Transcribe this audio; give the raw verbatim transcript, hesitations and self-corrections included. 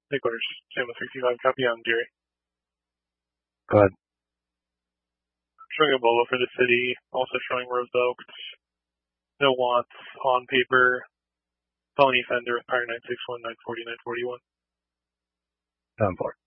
Headquarters, Sam with sixty-five, copy on Jerry. Go ahead. Showing a bolo for the city, also showing Rose Oaks. No wants on paper. Felony offender with prior nine six one, nine forty, nine forty-one. ten four.